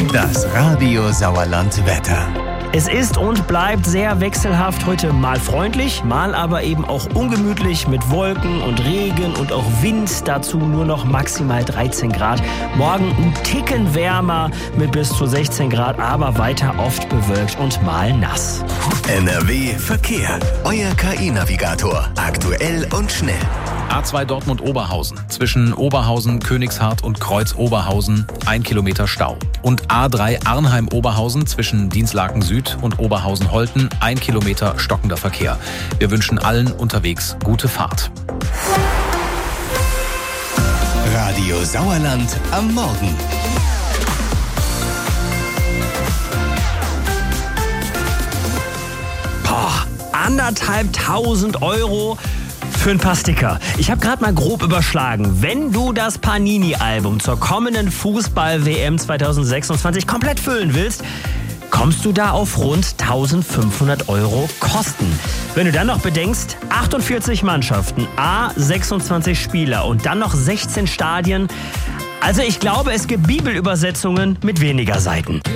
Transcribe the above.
Das Radio Sauerland Wetter. Es ist und bleibt sehr wechselhaft, heute mal freundlich, mal aber eben auch ungemütlich mit Wolken und Regen und auch Wind, dazu nur noch maximal 13 Grad. Morgen ein Ticken wärmer mit bis zu 16 Grad, aber weiter oft bewölkt und mal nass. NRW Verkehr. Euer KI-Navigator. Aktuell und schnell. A2 Dortmund-Oberhausen. Zwischen Oberhausen, Königshardt und Kreuz-Oberhausen 1 Kilometer Stau. Und A3 Arnheim-Oberhausen zwischen Dinslaken Süd und Oberhausen-Holten 1 Kilometer stockender Verkehr. Wir wünschen allen unterwegs gute Fahrt. Radio Sauerland am Morgen. Boah, 1.500 Euro für ein paar Sticker. Ich habe gerade mal grob überschlagen. Wenn du das Panini-Album zur kommenden Fußball-WM 2026 komplett füllen willst, kommst du da auf rund 1.500 Euro Kosten. Wenn du dann noch bedenkst, 48 Mannschaften, 26 Spieler und dann noch 16 Stadien. Also ich glaube, es gibt Bibelübersetzungen mit weniger Seiten.